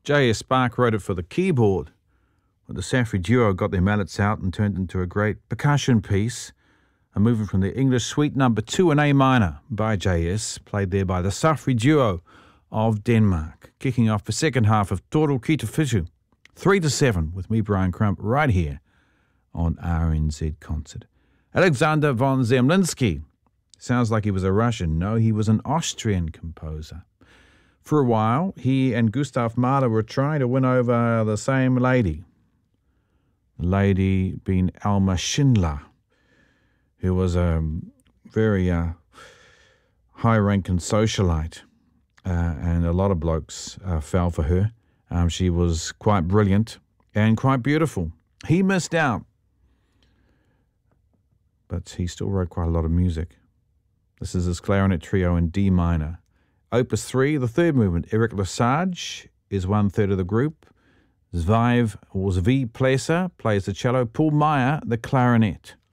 J.S. Spark wrote it for the keyboard, but the Safri duo got their mallets out and turned into a great percussion piece, a movement from the English Suite Number 2 in A minor by J.S., played there by the Safri duo of Denmark, kicking off the second half of Total Kita Fishu, 3-7 with me, Brian Crump, right here on RNZ Concert. Alexander von Zemlinsky. Sounds like he was a Russian. No, he was an Austrian composer. For a while, he and Gustav Mahler were trying to win over the same lady. The lady being Alma Schindler, who was a very high-ranking socialite, and a lot of blokes fell for her. She was quite brilliant and quite beautiful. He missed out, but he still wrote quite a lot of music. This is his clarinet trio in D minor. Opus 3, the third movement. Eric Lesage is 1/3 of the group. Zvi Pleser plays the cello. Paul Meyer, the clarinet.